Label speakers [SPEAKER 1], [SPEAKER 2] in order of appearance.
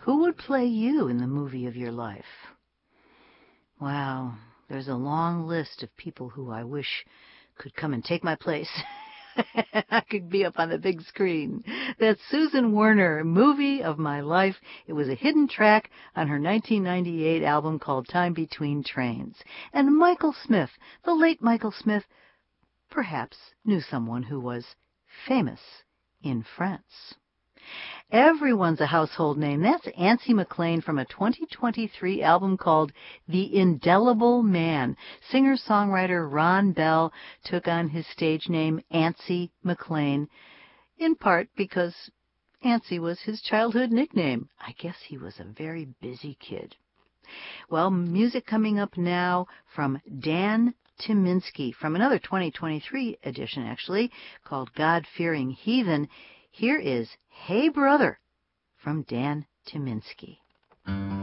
[SPEAKER 1] Who would play you in the movie of your life? Wow, there's a long list of people who I wish could come and take my place. I could be up on the big screen. That's Susan Werner, Movie of My Life. It was a hidden track on her 1998 album called Time Between Trains. And Michael Smith, the late Michael Smith, perhaps knew someone who was famous in France. Everyone's a household name. That's Antsy McLean from a 2023 album called The Indelible Man. Singer-songwriter Ron Bell took on his stage name Antsy McLean, in part because Antsy was his childhood nickname. I guess he was a very busy kid. Well, music coming up now from Dan Tyminski from another 2023 edition, actually, called God-Fearing Heathen. Here is Hey Brother from Dan Tyminski.